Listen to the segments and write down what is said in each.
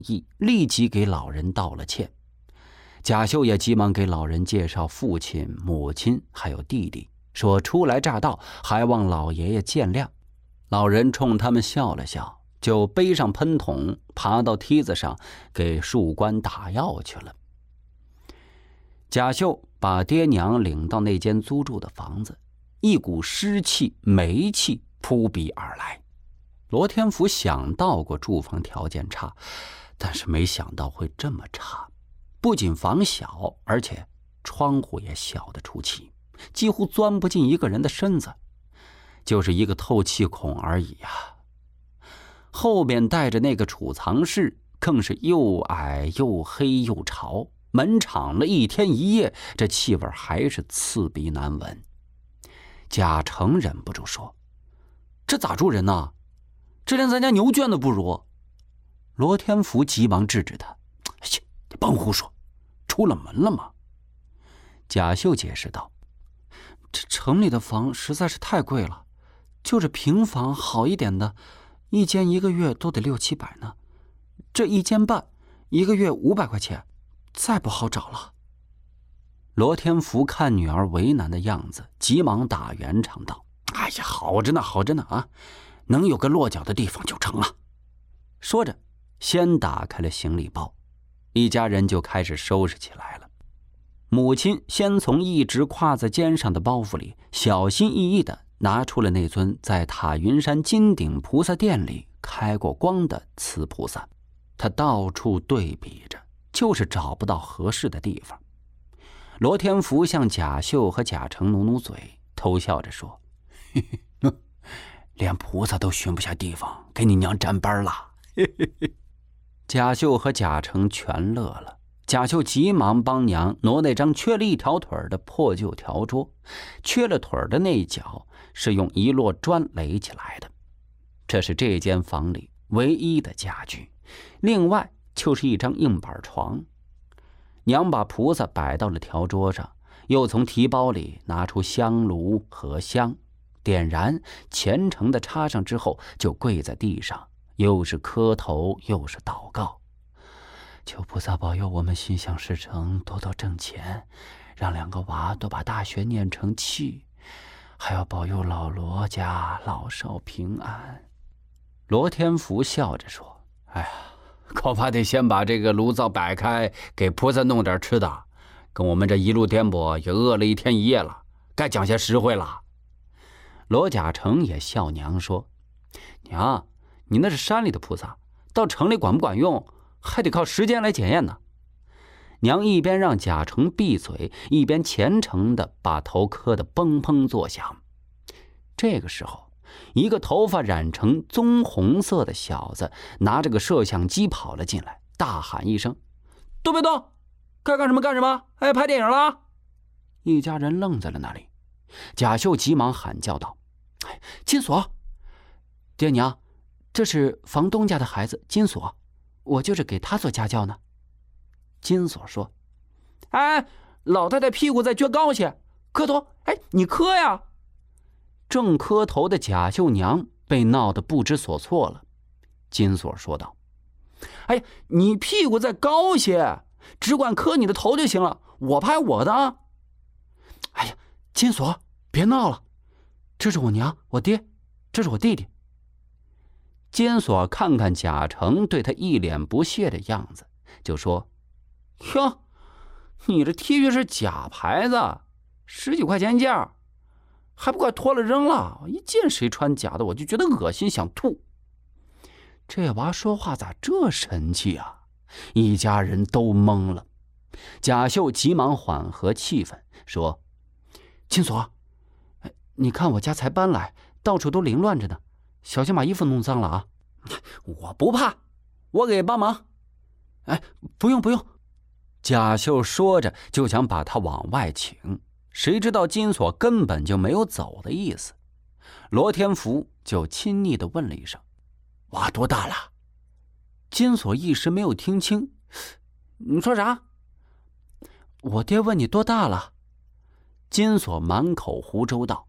意，立即给老人道了歉。贾秀也急忙给老人介绍父亲、母亲还有弟弟，说初来乍到，还望老爷爷见谅。老人冲他们笑了笑，就背上喷筒，爬到梯子上给树官打药去了。贾秀把爹娘领到那间租住的房子，一股湿气、霉气扑鼻而来。罗天福想到过住房条件差，但是没想到会这么差。不仅房小，而且窗户也小得出奇，几乎钻不进一个人的身子，就是一个透气孔而已啊。后边带着那个储藏室更是又矮又黑又潮，门敞了一天一夜，这气味还是刺鼻难闻。贾成忍不住说：“这咋住人呢？这连咱家牛圈都不如。”罗天福急忙制止他：“你甭胡说，出了门了吗？”贾秀解释道：“这城里的房实在是太贵了，就这平房好一点的，一间1个月都得6、700呢，这1间半1个月500块钱，再不好找了。”罗天福看女儿为难的样子，急忙打圆场道：“哎呀，好着呢，好着呢啊，能有个落脚的地方就成了。”说着，先打开了行李包，一家人就开始收拾起来了。母亲先从一直挎在肩上的包袱里，小心翼翼地拿出了那尊在塔云山金顶菩萨殿里开过光的瓷菩萨，她到处对比着，就是找不到合适的地方。罗天福向贾秀和贾成努努嘴，偷笑着说：“嘿嘿，连菩萨都寻不下地方，给你娘沾班了。”嘿嘿嘿。贾秀和贾成全乐了。贾秀急忙帮娘挪那张缺了一条腿的破旧条桌，缺了腿的那一角是用一摞砖垒起来的，这是这间房里唯一的家具。另外就是一张硬板床。娘把菩萨摆到了条桌上，又从提包里拿出香炉和香，点燃，虔诚地插上之后，就跪在地上，又是磕头又是祷告：“求菩萨保佑我们心想事成，多多挣钱，让2个娃都把大学念成器，还要保佑老罗家老少平安。”罗天福笑着说：“哎呀，恐怕得先把这个炉灶摆开，给菩萨弄点吃的，跟我们这一路颠簸也饿了1天1夜了，该讲些实惠了。”罗贾成也笑娘说：“娘，你那是山里的菩萨，到城里管不管用，还得靠时间来检验呢。”娘一边让贾成闭嘴，一边虔诚地把头磕得砰砰作响。这个时候，一个头发染成棕红色的小子拿着个摄像机跑了进来，大喊一声：“动别动，该干什么干什么，哎，拍电影了！”一家人愣在了那里。贾秀急忙喊叫道：“金锁！爹娘，这是房东家的孩子金锁，我就是给他做家教呢。”金锁说：“哎，老太太屁股在撅高些，磕头，哎，你磕呀！”正磕头的贾秀娘被闹得不知所措了。金锁说道：“哎呀，你屁股再高些，只管磕你的头就行了，我拍我的啊！”“哎呀，金锁，别闹了，这是我娘，我爹，这是我弟弟。”金锁看看贾成对他一脸不屑的样子，就说：“哟，你这 T 恤是假牌子，10几块钱一件，还不快脱了扔了！一见谁穿假的，我就觉得恶心，想吐。”这娃说话咋这神气啊？一家人都懵了。贾秀急忙缓和气氛，说：“金锁，你看我家才搬来，到处都凌乱着呢，小心把衣服弄脏了啊！”“我不怕，我给帮忙。”“哎，不用不用。”贾秀说着就想把他往外请，谁知道金锁根本就没有走的意思。罗天福就亲昵地问了一声：“娃多大了？”金锁一时没有听清：“你说啥？”“我爹问你多大了。”金锁满口胡诌道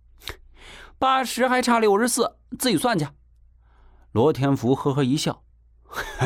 ：“80还差64，自己算去。”罗天福呵呵一笑：“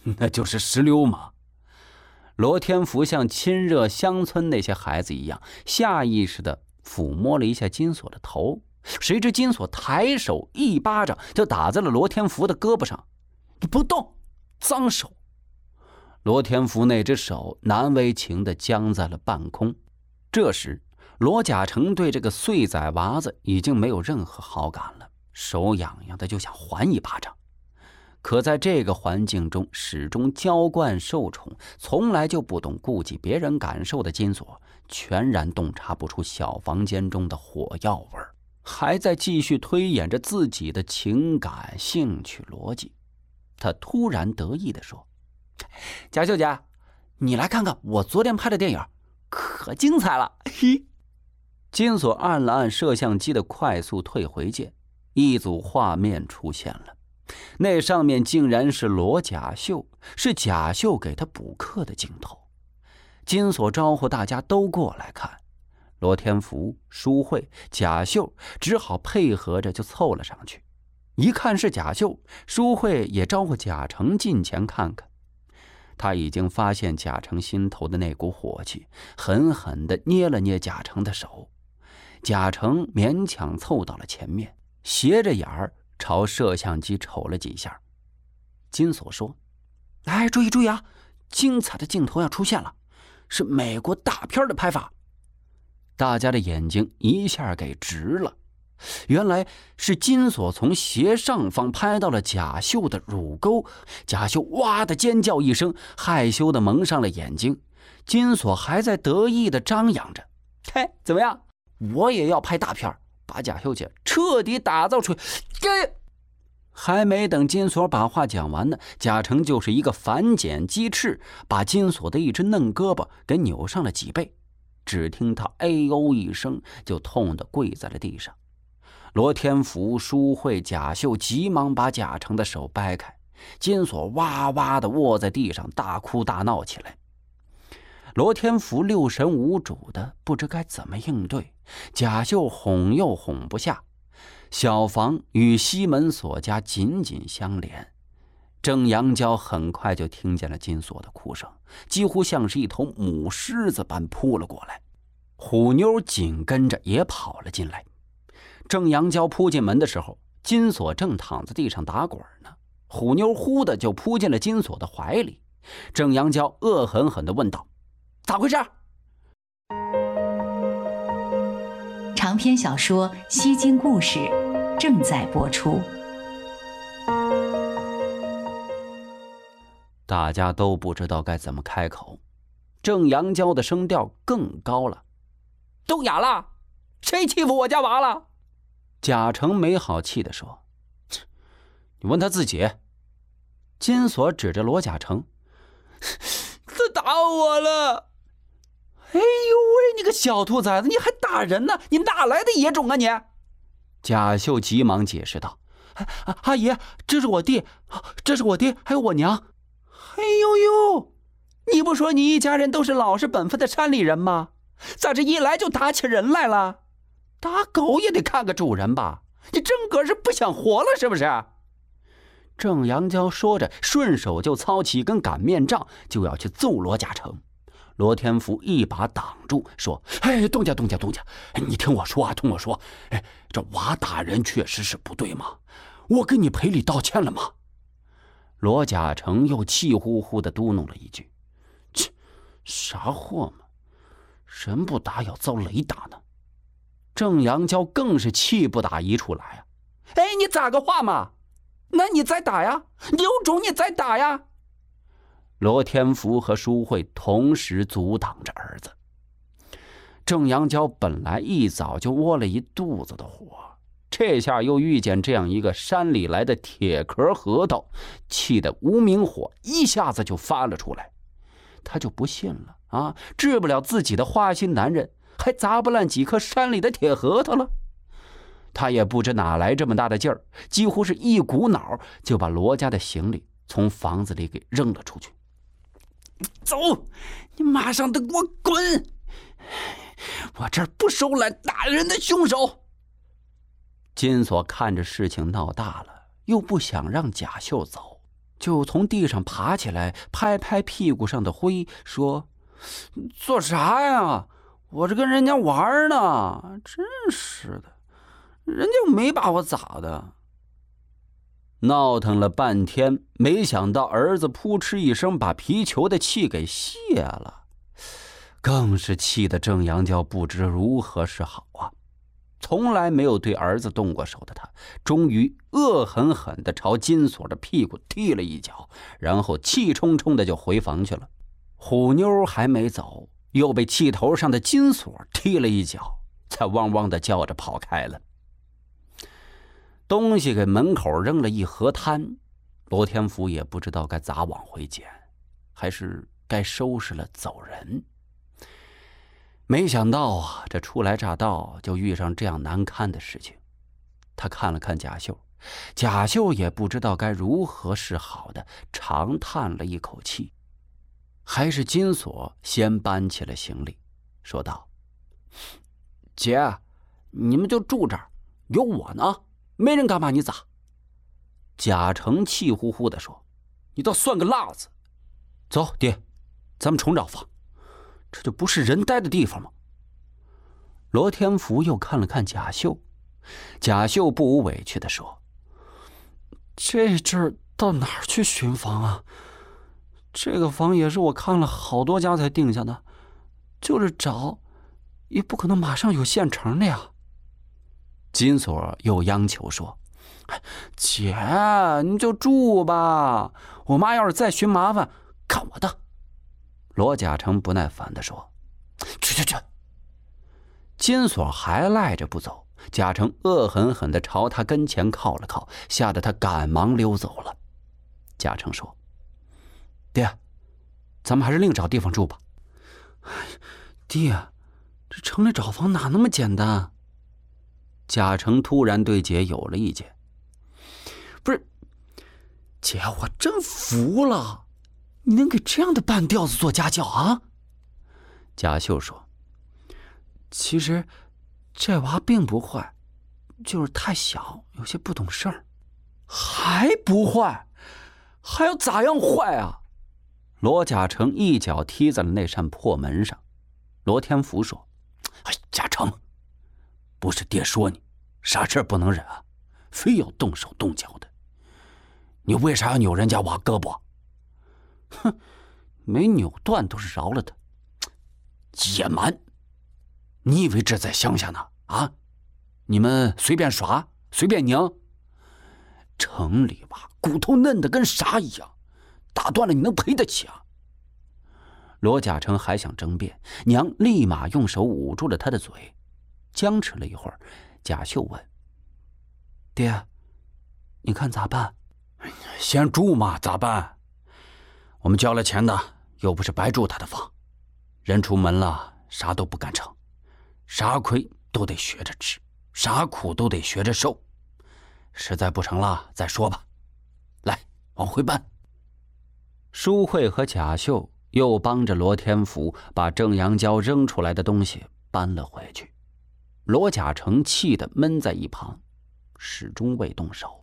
那就是石榴嘛。罗天福像亲热乡村那些孩子一样，下意识地抚摸了一下金锁的头，谁知金锁抬手一巴掌就打在了罗天福的胳膊上。你不动，脏手！罗天福那只手难为情地僵在了半空。这时罗甲成对这个碎崽娃子已经没有任何好感了，手痒痒的就想还一巴掌。可在这个环境中始终娇惯受宠，从来就不懂顾及别人感受的金锁，全然洞察不出小房间中的火药味，还在继续推演着自己的情感、兴趣、逻辑。他突然得意地说：贾秀姐，你来看看我昨天拍的电影，可精彩了。嘿，金锁按了按摄像机的快速退回键，一组画面出现了。那上面竟然是罗甲秀，是贾秀给他补课的镜头。金锁招呼大家都过来看，罗天福、舒慧、贾秀只好配合着就凑了上去。一看是贾秀，舒慧也招呼贾成近前看看。他已经发现贾成心头的那股火气，狠狠地捏了捏贾成的手。贾成勉强凑到了前面，斜着眼儿朝摄像机瞅了几下。金锁说：哎，注意注意啊，精彩的镜头要出现了，是美国大片的拍法。大家的眼睛一下给直了，原来是金锁从斜上方拍到了贾秀的乳沟。贾秀哇的尖叫一声，害羞的蒙上了眼睛。金锁还在得意的张扬着：嘿，怎么样，我也要拍大片，把贾秀姐彻底打造出来。还没等金锁把话讲完呢，贾成就是一个反剪鸡翅，把金锁的一只嫩胳膊给扭上了几倍。只听他哎呦一声，就痛得跪在了地上。罗天福、舒慧、贾秀急忙把贾成的手掰开，金锁哇哇地卧在地上大哭大闹起来。罗天福六神无主的不知该怎么应对，贾秀哄又哄不下。小房与西门锁家紧紧相连，郑阳娇很快就听见了金锁的哭声，几乎像是一头母狮子般扑了过来。虎妞紧跟着也跑了进来。郑阳娇扑进门的时候，金锁正躺在地上打滚呢，虎妞忽的就扑进了金锁的怀里。郑阳娇恶狠狠地问道：咋回事？ 长篇小说《西京故事》正在播出。 大家都不知道该怎么开口，郑阳娇的声调更高了：都哑了，谁欺负我家娃了？贾成没好气地说：你问他自己。金锁指着罗贾成：他打我了。哎呦喂，你个小兔崽子，你还打人呢？你哪来的野种啊你？贾秀急忙解释道：阿姨，这是我弟，这是我爹，还有我娘。哎呦呦，你不说你一家人都是老实本分的山里人吗？咋这一来就打起人来了？打狗也得看个主人吧？你真个是不想活了是不是？郑阳娇说着，顺手就操起一根擀面杖，就要去揍罗贾成。罗天福一把挡住，说：哎，东家，你听我说啊，听我说，哎，这娃打人确实是不对嘛，我跟你赔礼道歉了吗？罗贾成又气呼呼地嘟哝了一句：切，啥货嘛，人不打要遭雷打呢。郑阳娇更是气不打一处来啊！哎，你咋个话嘛？那你再打呀，有种你再打呀！罗天福和舒慧同时阻挡着儿子。郑阳娇本来一早就窝了一肚子的火，这下又遇见这样一个山里来的铁壳核桃，气得无名火一下子就发了出来。他就不信了啊，治不了自己的花心男人，还砸不烂几颗山里的铁核桃了。他也不知哪来这么大的劲儿，几乎是一股脑就把罗家的行李从房子里给扔了出去。走，你马上得给我滚！我这儿不收揽打人的凶手。金锁看着事情闹大了，又不想让贾秀走， 就从地上爬起来，拍拍屁股上的灰，说：“做啥呀？我这跟人家玩呢，真是的，人家没把我咋的。”闹腾了半天，没想到儿子扑哧一声把皮球的气给泄了，更是气得郑阳娇不知如何是好啊！从来没有对儿子动过手的他，终于恶狠狠地朝金锁的屁股踢了一脚，然后气冲冲的就回房去了。虎妞还没走，又被气头上的金锁踢了一脚，才汪汪的叫着跑开了。东西给门口扔了一河滩，罗天福也不知道该咋往回捡，还是该收拾了走人。没想到啊，这初来乍到就遇上这样难堪的事情。他看了看贾秀，贾秀也不知道该如何是好的，长叹了一口气。还是金锁先搬起了行李，说道：“姐，你们就住这儿，有我呢，没人敢把你咋。”贾成气呼呼地说：“你倒算个辣子！走，爹，咱们重找房。这就不是人待的地方吗？”罗天福又看了看贾秀，贾秀不无委屈地说：“这阵儿到哪儿去寻房啊？这个房也是我看了好多家才定下的，就是找，也不可能马上有现成的呀。”金锁又央求说：“姐，你就住吧，我妈要是再寻麻烦，看我的。”罗贾成不耐烦地说：“去！”金锁还赖着不走，贾成恶狠狠地朝他跟前靠了靠，吓得他赶忙溜走了。贾成说：“爹，咱们还是另找地方住吧。”“爹，这城里找房哪那么简单？”贾成突然对姐有了意见。“不是，姐，我真服了，你能给这样的半吊子做家教啊？”贾秀说：“其实这娃并不坏，就是太小，有些不懂事儿。”“还不坏？还要咋样坏啊？”罗贾成一脚踢在了那扇破门上。罗天福说：“贾成，不是爹说你啥事儿不能忍啊，非要动手动脚的。你为啥要扭人家娃胳膊？”“哼，没扭断都是饶了他。”“野蛮！你以为这在乡下呢？啊，你们随便耍，随便拧。城里娃骨头嫩的跟啥一样，打断了你能赔得起啊？”罗贾成还想争辩，娘立马用手捂住了他的嘴。僵持了一会儿，贾秀问：“爹，你看咋办？”“先住嘛，咋办？我们交了钱的，又不是白住他的房。人出门了，啥都不干成，啥亏都得学着吃，啥苦都得学着受。实在不成了再说吧。来，往回搬。”舒慧和贾秀又帮着罗天福把郑阳娇扔出来的东西搬了回去。罗贾成气得闷在一旁，始终未动手。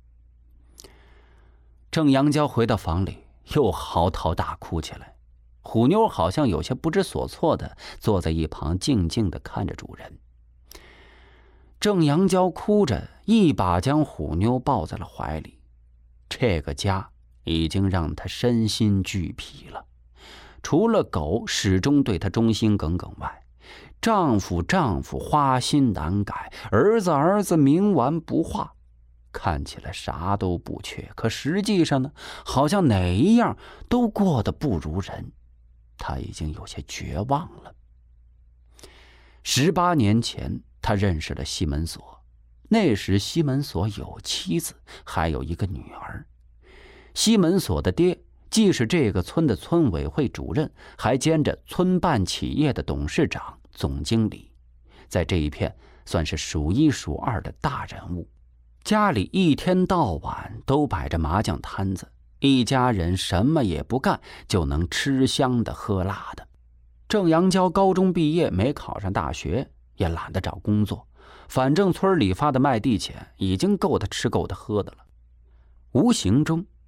郑阳娇回到房里，又嚎啕大哭起来。虎妞好像有些不知所措的坐在一旁，静静的看着主人。郑阳娇哭着一把将虎妞抱在了怀里。这个家已经让她身心俱疲了，除了狗始终对她忠心耿耿外，丈夫花心难改，儿子冥顽不化，看起来啥都不缺，可实际上呢，好像哪一样都过得不如人。她已经有些绝望了。18年前，他认识了西门锁，那时西门锁有妻子，还有一个女儿。西门锁的爹既是这个村的村委会主任，还兼着村办企业的董事长、总经理，在这一片算是数一数二的大人物。家里一天到晚都摆着麻将摊子，一家人什么也不干就能吃香的喝辣的。郑阳娇高中毕业，没考上大学，也懒得找工作，反正村里发的卖地钱已经够他吃够他喝的了。无形中，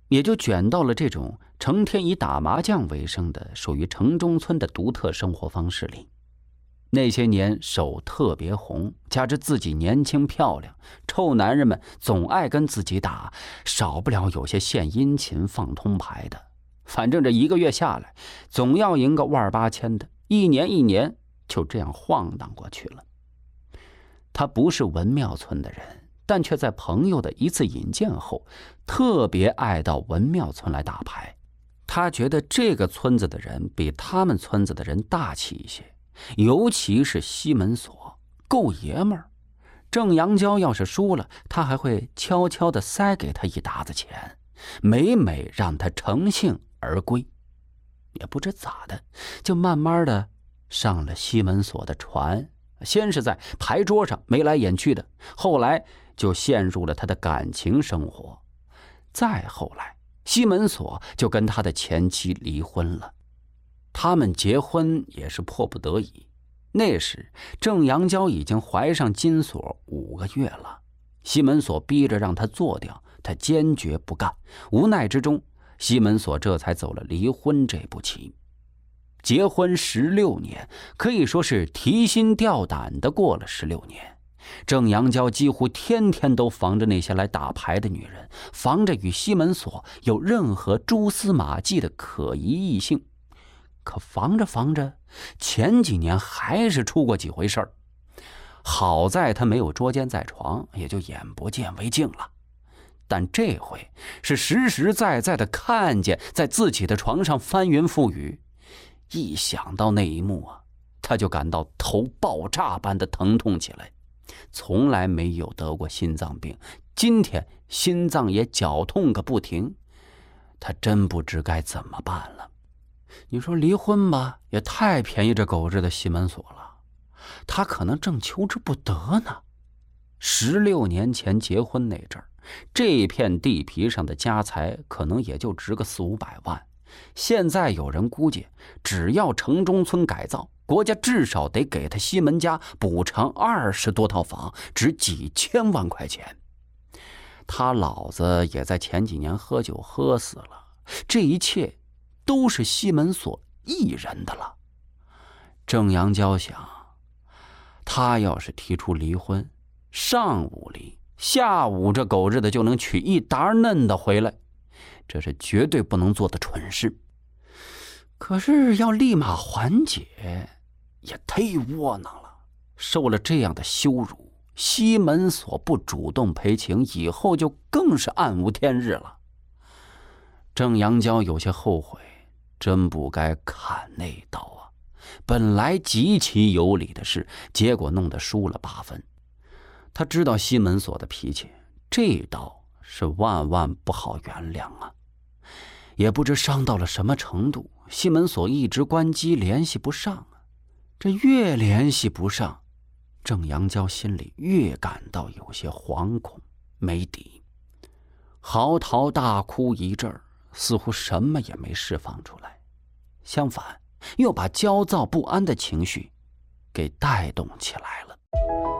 也就卷到了这种成天以打麻将为生的属于城中村的独特生活方式里。那些年手特别红，加之自己年轻漂亮，臭男人们总爱跟自己打，少不了有些献殷勤放通牌的。反正这1个月下来，总要赢个万八千的，一年就这样晃荡过去了。他不是文庙村的人，但却在朋友的一次引荐后，特别爱到文庙村来打牌。他觉得这个村子的人比他们村子的人大气一些，尤其是西门锁，够爷们儿。郑阳娇要是输了，他还会悄悄地塞给他一沓子钱，每让他乘兴而归。也不知咋的，就慢慢的上了西门锁的船，先是在牌桌上眉来眼去的，后来就陷入了他的感情生活，再后来西门锁就跟他的前妻离婚了。他们结婚也是迫不得已，那时郑阳娇已经怀上金锁5个月了，西门锁逼着让他做掉，他坚决不干，无奈之中西门锁这才走了离婚这步棋。结婚16年，可以说是提心吊胆的过了16年。郑阳娇几乎天天都防着那些来打牌的女人，防着与西门锁有任何蛛丝马迹的可疑异性。可防着，前几年还是出过几回事儿。好在他没有捉奸在床，也就眼不见为净了。但这回是实实在在的看见在自己的床上翻云覆雨，一想到那一幕啊，他就感到头爆炸般的疼痛起来。从来没有得过心脏病，今天心脏也绞痛个不停，他真不知该怎么办了。你说离婚吧，也太便宜这狗日的西门锁了，他可能正求之不得呢。16年前结婚那阵儿，这片地皮上的家财可能也就值个400-500万，现在有人估计，只要城中村改造，国家至少得给他西门家补偿20多套房，值几千万块钱。他老子也在前几年喝酒喝死了，这一切都是西门锁一人的了。郑阳娇想，他要是提出离婚，上午离，下午这狗日的就能娶一打嫩的回来，这是绝对不能做的蠢事。可是要立马缓解也忒窝囊了，受了这样的羞辱，西门锁不主动赔情，以后就更是暗无天日了。郑阳娇有些后悔，真不该砍那刀啊！本来极其有理的事，结果弄得输了8分。他知道西门锁的脾气，这刀是万万不好原谅啊！也不知伤到了什么程度，西门锁一直关机，联系不上啊。这越联系不上，郑阳娇心里越感到有些惶恐没底，嚎啕大哭一阵儿，似乎什么也没释放出来，相反又把焦躁不安的情绪给带动起来了。